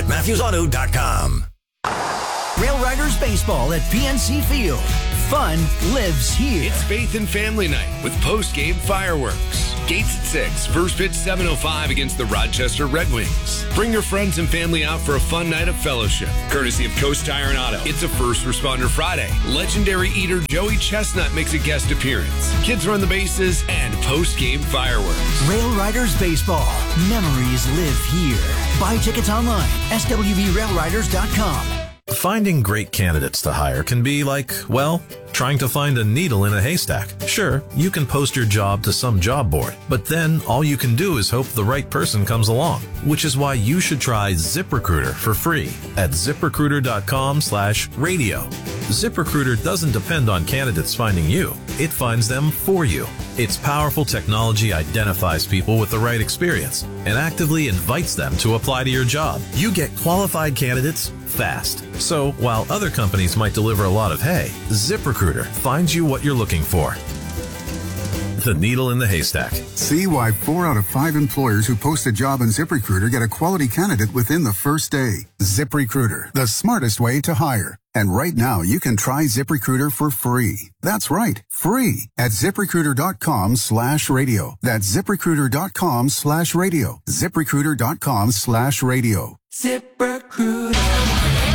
at MatthewsAuto.com. Rail Riders Baseball at PNC Field. Fun lives here. It's Faith and Family Night with post-game fireworks. Gates at 6, first pitch 7:05 against the Rochester Red Wings. Bring your friends and family out for a fun night of fellowship. Courtesy of Coast Tire and Auto. It's a First Responder Friday. Legendary eater Joey Chestnut makes a guest appearance. Kids run the bases and post-game fireworks. Rail Riders Baseball. Memories live here. Buy tickets online. SWVRailRiders.com. Finding great candidates to hire can be like, well, trying to find a needle in a haystack. Sure, you can post your job to some job board, but then all you can do is hope the right person comes along, which is why you should try ZipRecruiter for free at ZipRecruiter.com/radio. ZipRecruiter doesn't depend on candidates finding you. It finds them for you. Its powerful technology identifies people with the right experience and actively invites them to apply to your job. You get qualified candidates fast. So while other companies might deliver a lot of hay, ZipRecruiter finds you what you're looking for. The needle in the haystack. See why 4 out of 5 employers who post a job on ZipRecruiter get a quality candidate within the first day. ZipRecruiter, the smartest way to hire. And right now, you can try ZipRecruiter for free. That's right, free at ZipRecruiter.com/radio. That's ZipRecruiter.com/radio. ZipRecruiter.com/radio. ZipRecruiter.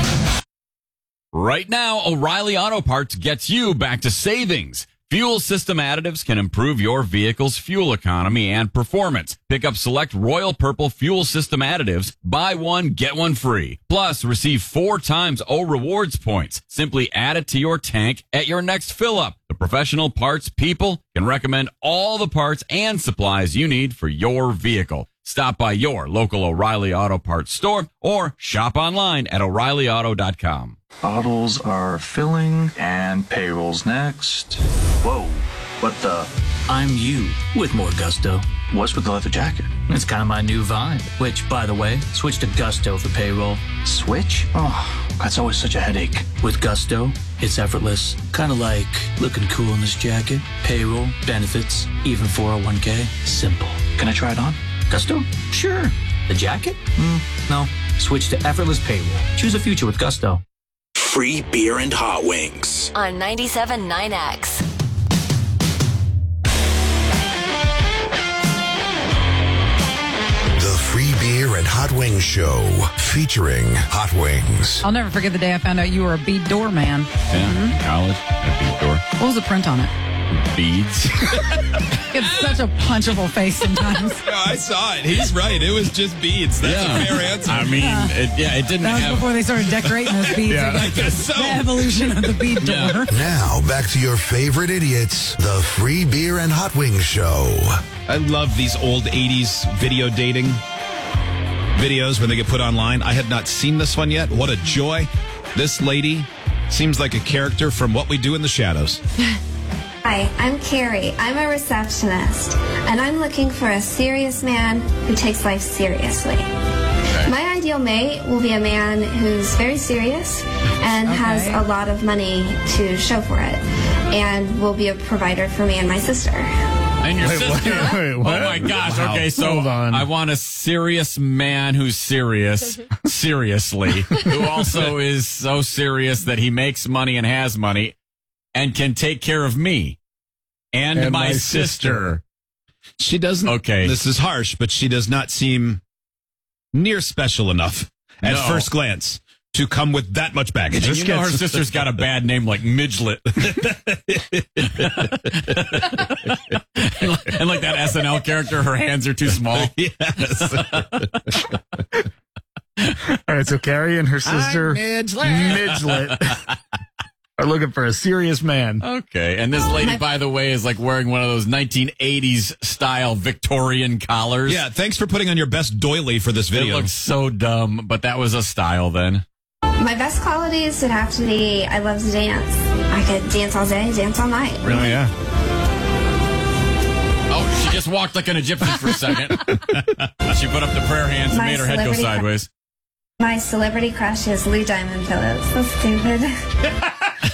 Right now, O'Reilly Auto Parts gets you back to savings. Fuel system additives can improve your vehicle's fuel economy and performance. Pick up select Royal Purple fuel system additives. Buy one, get one free. Plus, receive 4 times O Rewards points. Simply add it to your tank at your next fill-up. The professional parts people can recommend all the parts and supplies you need for your vehicle. Stop by your local O'Reilly Auto Parts store or shop online at O'ReillyAuto.com. Bottles are filling and payroll's next. Whoa, what the? I'm you with more gusto. What's with the leather jacket? It's kind of my new vibe, which, by the way, switch to Gusto for payroll. Switch? Oh, that's always such a headache. With Gusto, it's effortless. Kind of like looking cool in this jacket. Payroll, benefits, even 401k. Simple. Can I try it on? Gusto? Sure. The jacket? No. Switch to effortless payroll. Choose a future with Gusto. Free beer and hot wings. On 97.9X. The Free Beer and Hot Wings Show, featuring hot wings. I'll never forget the day I found out you were a bead door man. Yeah, in college, a bead door. What was the print on it? Beads. It's such a punchable face sometimes. No, I saw it. He's right. It was just beads. That's a fair answer. I mean, it didn't That was have... before they started decorating those beads. I guess so. The evolution of the bead door. Now, back to your favorite idiots, the Free Beer and Hot Wings Show. I love these old 80s video dating videos when they get put online. I had not seen this one yet. What a joy. This lady seems like a character from What We Do in the Shadows. Hi, I'm Carrie. I'm a receptionist, and I'm looking for a serious man who takes life seriously. My ideal mate will be a man who's very serious and has a lot of money to show for it, and will be a provider for me and my sister. And your sister? Wait, what? Oh my gosh. Wow. Okay, so Hold on. I want a serious man who's serious, seriously, who also is so serious that he makes money and has money and can take care of me and my sister. She doesn't. Okay. This is harsh, but she does not seem near special enough at first glance to come with that much baggage. And you know her sister's got a bad name like Midget. And like that SNL character, her hands are too small. Yes. All right, so Carrie and her sister, Midget, are looking for a serious man. Okay, and this lady, by the way, is like wearing one of those 1980s style Victorian collars. Yeah, thanks for putting on your best doily for this video. It looks so dumb, but that was a style then. My best qualities would have to be I love to dance. I could dance all day, dance all night. Really? Yeah. Oh, she just walked like an Egyptian for a second. She put up the prayer hands and made her head go sideways. My celebrity crush is Lou Diamond Phillips. So stupid.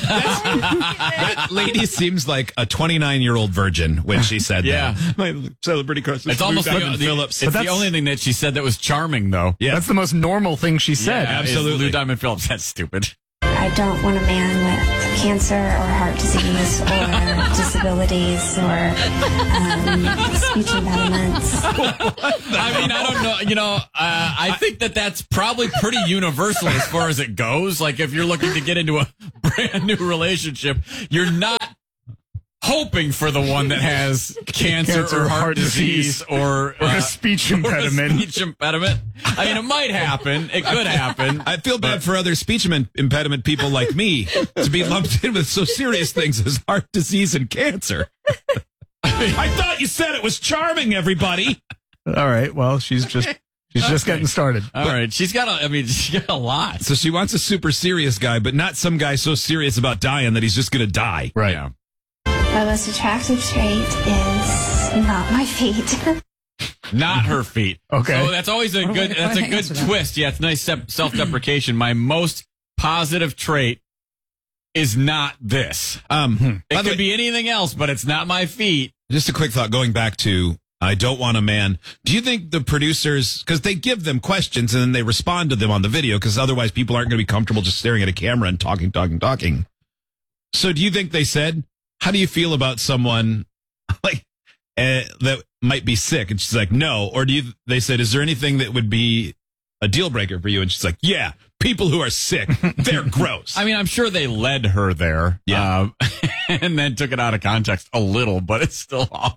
That lady seems like a 29-year-old virgin when she said that. My celebrity crush is It's almost like Phillips. It's the only thing that she said that was charming, though. Yeah. That's the most normal thing she said. Yeah, absolutely. Lou Diamond Phillips. That's stupid. I don't want a man with cancer or heart disease or disabilities or speech impediments. I mean, I don't know. You know, I think that's probably pretty universal as far as it goes. Like, if you're looking to get into a brand new relationship, you're not hoping for the one that has cancer or heart disease or a speech impediment. I mean, it might happen. It could happen. I feel bad for other speech impediment people like me to be lumped in with so serious things as heart disease and cancer. I thought you said it was charming, everybody. All right. Well, she's just getting started. All right. She's got a lot. So she wants a super serious guy, but not some guy so serious about dying that he's just going to die. Right. Yeah. My most attractive trait is not my feet. Not her feet. Okay. So that's always a good twist. Yeah, it's nice self-deprecation. My most positive trait is not this. It could be anything else, but it's not my feet. Just a quick thought going back to I don't want a man. Do you think the producers, because they give them questions and then they respond to them on the video, because otherwise people aren't going to be comfortable just staring at a camera and talking. So do you think they said, how do you feel about someone like that might be sick? And she's like, no. Or they said, is there anything that would be a deal breaker for you? And she's like, yeah, people who are sick, they're gross. I mean, I'm sure they led her there. Yeah. And then took it out of context a little, but it's still awful.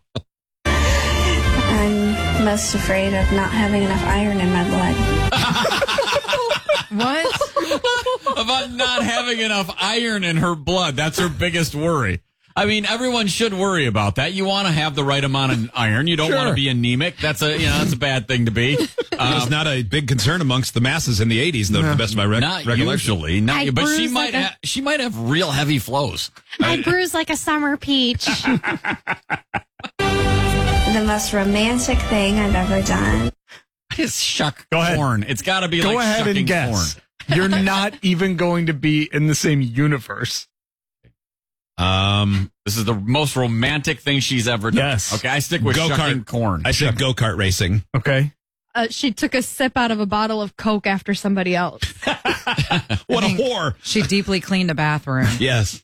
I'm most afraid of not having enough iron in my blood. What? About not having enough iron in her blood. That's her biggest worry. I mean, everyone should worry about that. You want to have the right amount of iron. You don't want to be anemic. That's a bad thing to be. It's not a big concern amongst the masses in the 80s, though, to the best of my recollection. Usually. But she might have real heavy flows. I bruise like a summer peach. The most romantic thing I've ever done is shuck corn. It's got to be Go like ahead shucking and guess. corn. You're not even going to be in the same universe. This is the most romantic thing she's ever done. Yes. Okay, I stick with shucking corn. I said go-kart racing. Okay. She took a sip out of a bottle of Coke after somebody else. What a whore. She deeply cleaned a bathroom. Yes.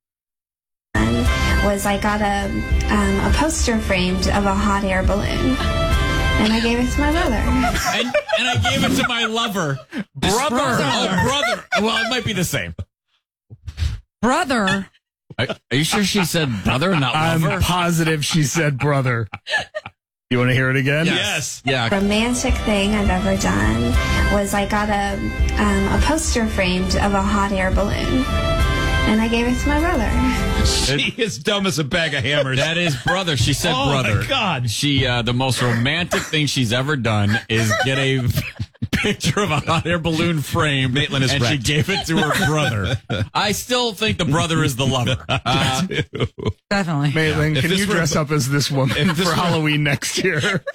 was I got a poster framed of a hot air balloon. And I gave it to my mother. And I gave it to my lover. Brother. Oh, brother. Well, it might be the same. Brother. Are you sure she said brother, not lover? I'm positive she said brother. You want to hear it again? Yes. Yeah. The romantic thing I've ever done was I got a poster framed of a hot air balloon. And I gave it to my brother. She is dumb as a bag of hammers. That is brother. She said brother. Oh, my God. She, the most romantic thing she's ever done is get a picture of a hot air balloon frame. Maitland is and wrecked. she gave it to her brother. I still think the brother is the lover. Definitely. Maitland, can you dress up as this woman for Halloween next year?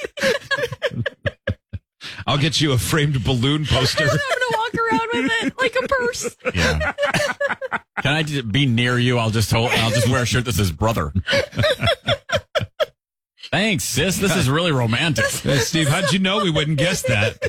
I'll get you a framed balloon poster. I'm going to walk around with it like a purse. Yeah. Can I just be near you? I'll just wear a shirt that says brother. Thanks, sis. This is really romantic. Hey, Steve, how'd you know we wouldn't guess that?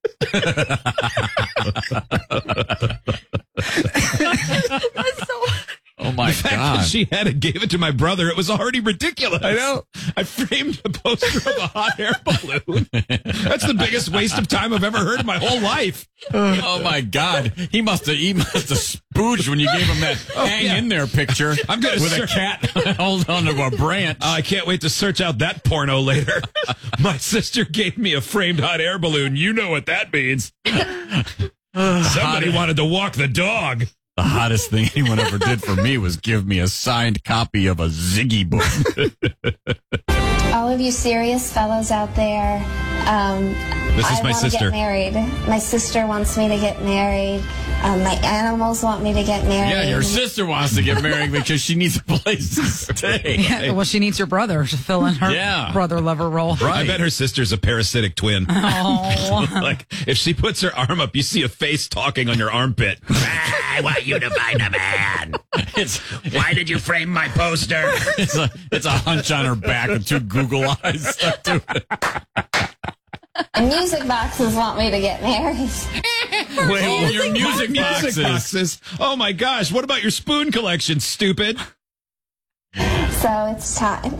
That's so... Oh, my the fact God. that she had it, gave it to my brother, it was already ridiculous. I know. I framed a poster of a hot air balloon. That's the biggest waste of time I've ever heard in my whole life. Oh, my God. He must have spooged when you gave him that hang in there picture I'm gonna with a cat hold on to a branch. I can't wait to search out that porno later. My sister gave me a framed hot air balloon. You know what that means. Somebody wanted to walk the dog. The hottest thing anyone ever did for me was give me a signed copy of a Ziggy book. All of you serious fellows out there, This is I my want to sister. get married. My sister wants me to get married. My animals want me to get married. Yeah, your sister wants to get married because she needs a place to stay. Yeah, well, she needs your brother to fill in her brother lover role. I bet her sister's a parasitic twin. Oh. Like, if she puts her arm up, you see a face talking on your armpit. I want you to find a man. Why did you frame my poster? It's a hunch on her back with two Google eyes stuck to it. And music boxes want me to get married. Wait, your music boxes. Oh my gosh, what about your spoon collection, stupid? So it's time.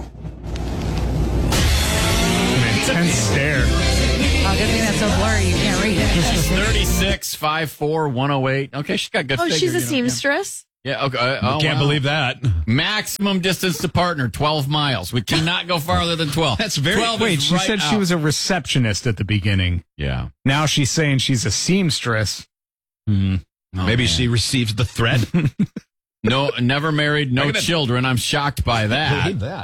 An intense stare. Oh, good thing that's so blurry you can't read it. 36'5'4", 108. Okay, she's got good Oh, figure, she's a you know, seamstress? Yeah, okay. Can't believe that. Maximum distance to partner, 12 miles. We cannot go farther than 12. That's very... 12 Wait, is she right said she out. was a receptionist at the beginning. Yeah. Now she's saying she's a seamstress. Oh, Maybe man. she received the thread. No, never married, no children. I'm shocked by that. Believe that.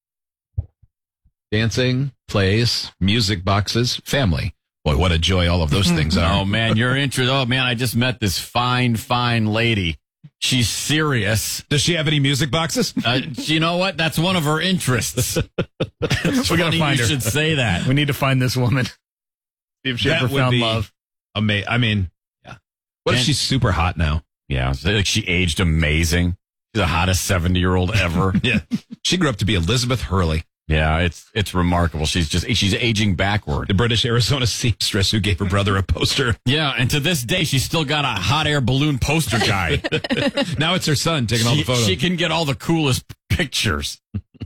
Dancing, plays, music boxes, family. Boy, what a joy all of those things are. Oh, man, you're interested. Oh, man, I just met this fine lady. She's serious. Does she have any music boxes? You know what? That's one of her interests. We gotta find her. You should say that. We need to find this woman. See if she ever found love. I mean, yeah. What if she's super hot now? Yeah, like she aged amazing. She's the hottest 70-year-old ever. Yeah, she grew up to be Elizabeth Hurley. Yeah, it's remarkable. She's aging backward. The British Arizona seamstress who gave her brother a poster. Yeah, and to this day, she's still got a hot air balloon poster guy. Now it's her son taking all the photos. She can get all the coolest pictures.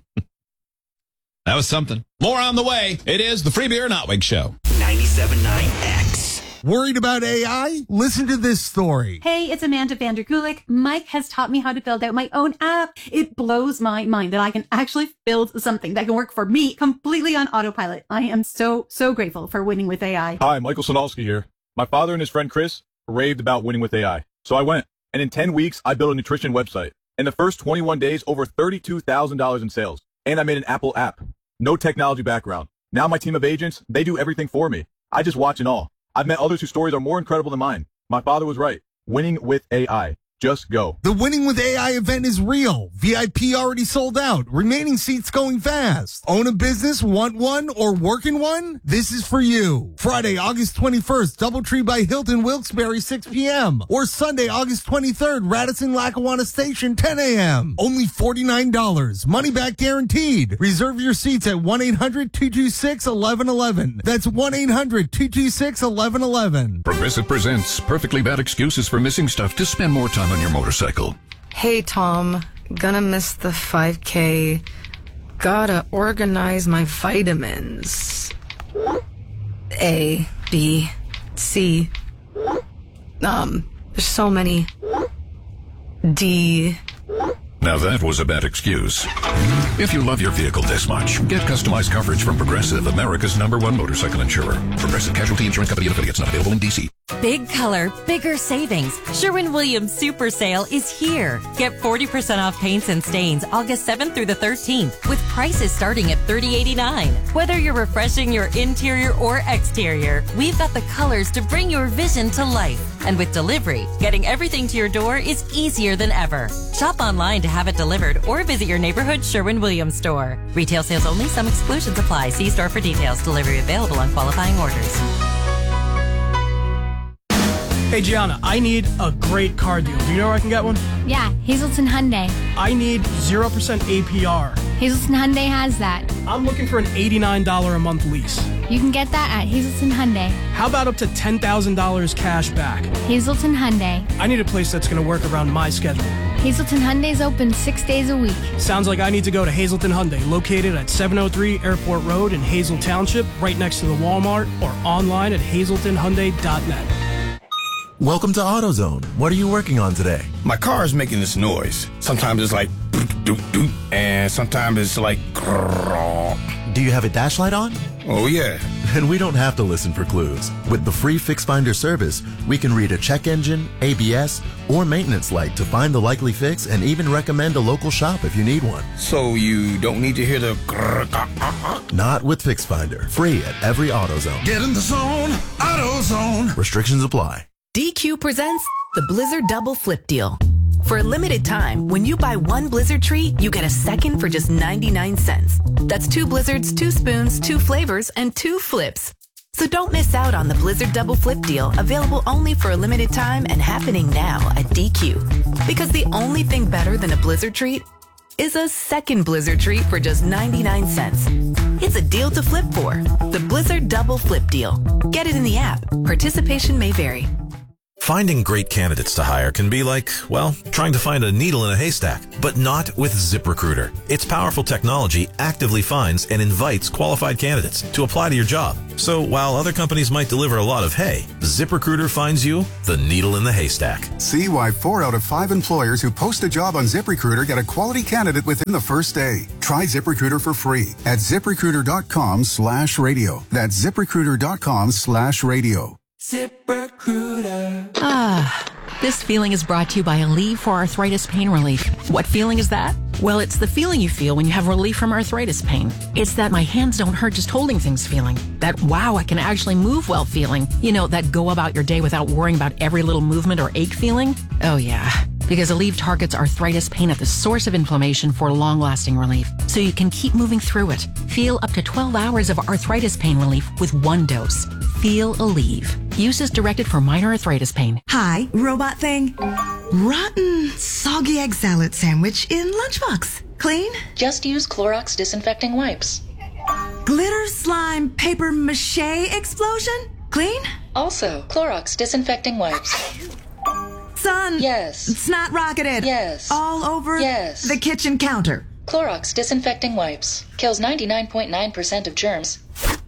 That was something. More on the way. It is the Free Beer and Hot Wings Show. 97.9X. Worried about AI? Listen to this story. Hey, it's Amanda Vanderkulik. Mike has taught me how to build out my own app. It blows my mind that I can actually build something that can work for me completely on autopilot. I am so grateful for Winning with AI. Hi, Michael Sonalski here. My father and his friend Chris raved about Winning with AI. So I went, and in 10 weeks, I built a nutrition website. In the first 21 days, over $32,000 in sales. And I made an Apple app. No technology background. Now my team of agents, they do everything for me. I just watch and all. I've met others whose stories are more incredible than mine. My father was right. Winning with AI. Just go. The Winning with AI event is real. VIP already sold out. Remaining seats going fast. Own a business, want one, or work in one? This is for you. Friday, August 21st, Doubletree by Hilton, Wilkes-Barre, 6 p.m. Or Sunday, August 23rd, Radisson, Lackawanna Station, 10 a.m. Only $49. Money back guaranteed. Reserve your seats at 1-800-226-1111. That's 1-800-226-1111. Progressive presents Perfectly Bad Excuses for Missing Stuff to Spend More Time on Your Motorcycle. Hey, Tom. Gonna miss the 5K. Gotta organize my vitamins. A, B, C. There's so many. D. Now that was a bad excuse. If you love your vehicle this much, get customized coverage from Progressive, America's #1 motorcycle insurer. Progressive Casualty Insurance Company and affiliates, not available in D.C. Big color, bigger savings. Sherwin-Williams Super Sale is here. Get 40% off paints and stains August 7th through the 13th with prices starting at $30.89. Whether you're refreshing your interior or exterior, we've got the colors to bring your vision to life. And with delivery, getting everything to your door is easier than ever. Shop online to have it delivered or visit your neighborhood Sherwin-Williams store. Retail sales only. Some exclusions apply. See store for details. Delivery available on qualifying orders. Hey, Gianna, I need a great car deal. Do you know where I can get one? Yeah, Hazelton Hyundai. I need 0% APR. Hazelton Hyundai has that. I'm looking for an $89 a month lease. You can get that at Hazelton Hyundai. How about up to $10,000 cash back? Hazelton Hyundai. I need a place that's going to work around my schedule. Hazelton Hyundai's open 6 days a week. Sounds like I need to go to Hazelton Hyundai, located at 703 Airport Road in Hazel Township, right next to the Walmart, or online at hazeltonhyundai.net. Welcome to AutoZone. What are you working on today? My car is making this noise. Sometimes it's like doot doot, and sometimes it's like grrr. Do you have a dash light on? Oh yeah. Then we don't have to listen for clues. With the free Fix Finder service, we can read a check engine, ABS, or maintenance light to find the likely fix and even recommend a local shop if you need one. So you don't need to hear the grrr, Not with FixFinder. Free at every AutoZone. Get in the zone, AutoZone. Restrictions apply. DQ presents the Blizzard Double Flip Deal. For a limited time, when you buy one Blizzard treat, you get a second for just 99 cents. That's 2 Blizzards, 2 spoons, 2 flavors, and 2 flips. So don't miss out on the Blizzard Double Flip Deal, available only for a limited time and happening now at DQ. Because the only thing better than a Blizzard treat is a second Blizzard treat for just 99 cents. It's a deal to flip for. The Blizzard Double Flip Deal. Get it in the app. Participation may vary. Finding great candidates to hire can be like, well, trying to find a needle in a haystack, but not with ZipRecruiter. Its powerful technology actively finds and invites qualified candidates to apply to your job. So while other companies might deliver a lot of hay, ZipRecruiter finds you the needle in the haystack. See why 4 out of 5 employers who post a job on ZipRecruiter get a quality candidate within the first day. Try ZipRecruiter for free at ZipRecruiter.com/radio. That's ZipRecruiter.com/radio. ZipRecruiter. This feeling is brought to you by Aleve for Arthritis Pain Relief. What feeling is that? Well, it's the feeling you feel when you have relief from arthritis pain. It's that my hands don't hurt just holding things feeling. That wow, I can actually move well feeling. You know, that go about your day without worrying about every little movement or ache feeling. Oh yeah. Because Aleve targets arthritis pain at the source of inflammation for long-lasting relief, so you can keep moving through it. Feel up to 12 hours of arthritis pain relief with 1 dose. Feel Aleve. Use is directed for minor arthritis pain. Hi, robot thing. Rotten, soggy egg salad sandwich in lunchbox. Clean? Just use Clorox disinfecting wipes. Glitter slime paper mache explosion? Clean? Also, Clorox disinfecting wipes. Son. Yes. Snot rocketed. Yes. All over yes. the kitchen counter. Clorox disinfecting wipes. Kills 99.9% of germs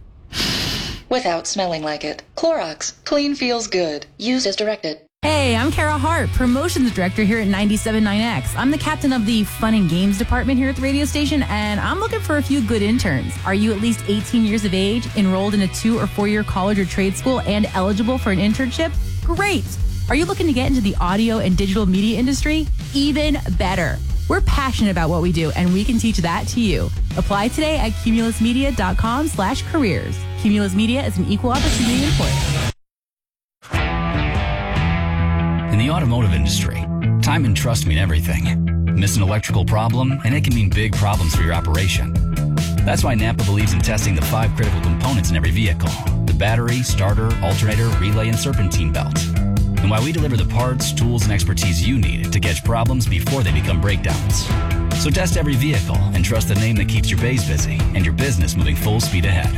without smelling like it. Clorox. Clean feels good. Use as directed. Hey, I'm Kara Hart, Promotions Director here at 97.9X. I'm the captain of the Fun and Games department here at the radio station, and I'm looking for a few good interns. Are you at least 18 years of age, enrolled in a 2 or 4 year college or trade school, and eligible for an internship? Great! Are you looking to get into the audio and digital media industry? Even better. We're passionate about what we do, and we can teach that to you. Apply today at cumulusmedia.com/careers. Cumulus Media is an equal opportunity employer. In the automotive industry, time and trust mean everything. Miss an electrical problem, and it can mean big problems for your operation. That's why Napa believes in testing the 5 critical components in every vehicle: the battery, starter, alternator, relay, and serpentine belt. And why we deliver the parts, tools, and expertise you need to catch problems before they become breakdowns. So test every vehicle and trust the name that keeps your bays busy and your business moving full speed ahead.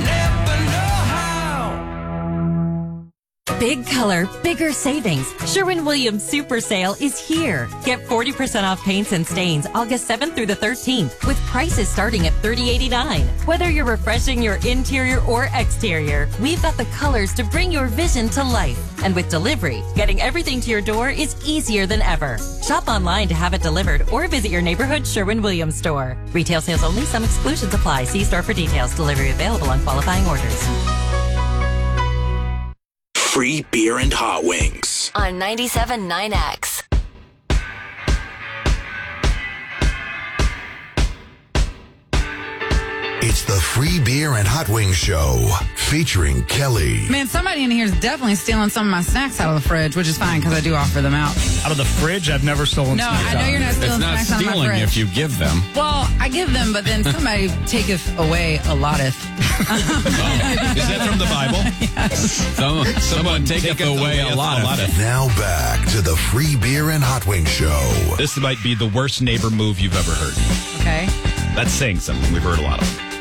Big color, bigger savings. Sherwin-Williams Super Sale is here. Get 40% off paints and stains August 7th through the 13th with prices starting at $30.89. Whether you're refreshing your interior or exterior, we've got the colors to bring your vision to life. And with delivery, getting everything to your door is easier than ever. Shop online to have it delivered or visit your neighborhood Sherwin-Williams store. Retail sales only. Some exclusions apply. See store for details. Delivery available on qualifying orders. Free beer and hot wings. On 97.9X. It's the Free Beer and Hot Wings Show, featuring Kelly. Man, somebody in here is definitely stealing some of my snacks out of the fridge, which is fine because I do offer them out. Out of the fridge? I've never stolen snacks. No, I know you're not stealing snacks out of my fridge. It's not stealing if you give them. Well, I give them, but then somebody taketh away a lotteth. Is that from the Bible? Yes. Someone taketh away a lotteth. Now back to the Free Beer and Hot Wings Show. This might be the worst neighbor move you've ever heard. Okay. That's saying something. We've heard a lot of them.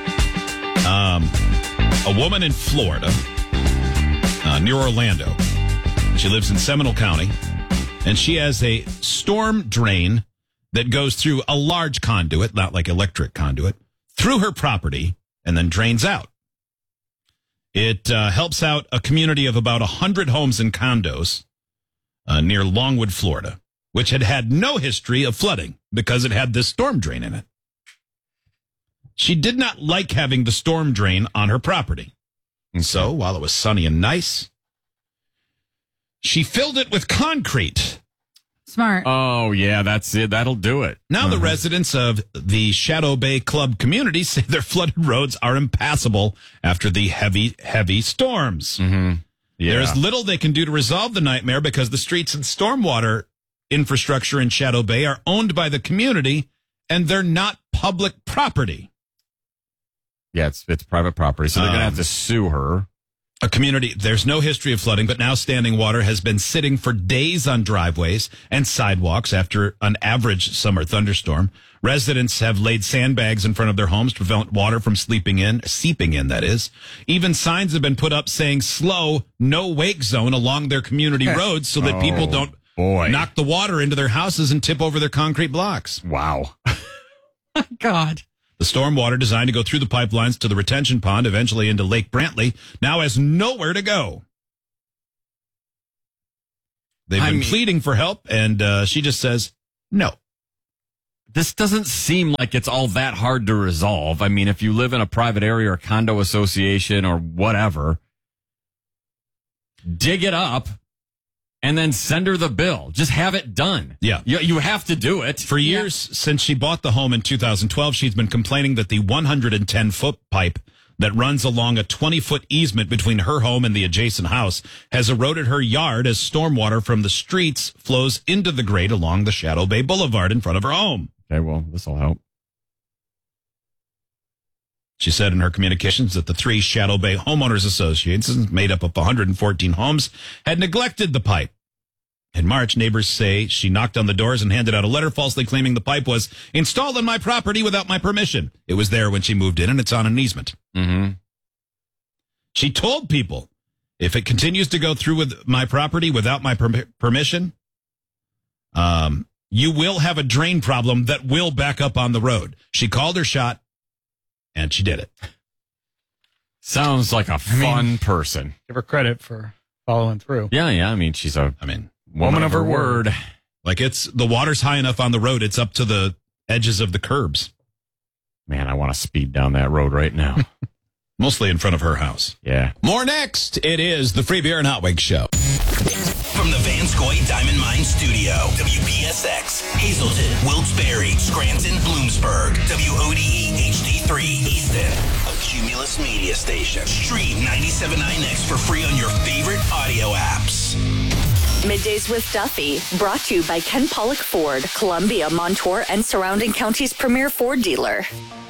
A woman in Florida, near Orlando. She lives in Seminole County, and she has a storm drain that goes through a large conduit, not like electric conduit, through her property and then drains out. It helps out a community of about 100 homes and condos near Longwood, Florida, which had no history of flooding because it had this storm drain in it. She did not like having the storm drain on her property. And so, while it was sunny and nice, she filled it with concrete. Smart. Oh, yeah, that's it. That'll do it. Now the residents of the Shadow Bay Club community say their flooded roads are impassable after the heavy storms. Mm-hmm. Yeah. There's little they can do to resolve the nightmare because the streets and stormwater infrastructure in Shadow Bay are owned by the community and they're not public property. Yeah, it's private property, so they're going to have to sue her. There's no history of flooding, but now standing water has been sitting for days on driveways and sidewalks after an average summer thunderstorm. Residents have laid sandbags in front of their homes to prevent water from seeping in, that is. Even signs have been put up saying slow, no wake zone along their community roads so that people don't knock the water into their houses and tip over their concrete blocks. Wow. God. The stormwater designed to go through the pipelines to the retention pond, eventually into Lake Brantley, now has nowhere to go. They've been pleading for help, and she just says no. This doesn't seem like it's all that hard to resolve. I mean, if you live in a private area or condo association or whatever, dig it up and then send her the bill. Just have it done. Yeah. You have to do it. For years, since she bought the home in 2012, she's been complaining that the 110-foot pipe that runs along a 20-foot easement between her home and the adjacent house has eroded her yard as stormwater from the streets flows into the grate along the Shadow Bay Boulevard in front of her home. Okay, well, this will help. She said in her communications that the 3 Shadow Bay Homeowners Associations, made up of 114 homes, had neglected the pipe. In March, neighbors say she knocked on the doors and handed out a letter falsely claiming the pipe was installed on my property without my permission. It was there when she moved in, and it's on an easement. Mm-hmm. She told people, if it continues to go through with my property without my permission, you will have a drain problem that will back up on the road. She called her shot, and she did it. Sounds like a fun person. Give her credit for following through. Yeah. I mean, she's a woman of her word. Like the water's high enough on the road, it's up to the edges of the curbs. Man, I want to speed down that road right now. Mostly in front of her house. Yeah. More next. It is the Free Beer and Hot Wings Show. From the Vanscoy Diamond Mine Studio, WPSX, Hazleton, Wilkes-Barre, Scranton, Bloomsburg, WODE HD3, Easton, a Cumulus media station. Stream 97.9X for free on your favorite audio apps. Middays with Duffy, brought to you by Ken Pollock Ford, Columbia, Montour, and surrounding counties' premier Ford dealer.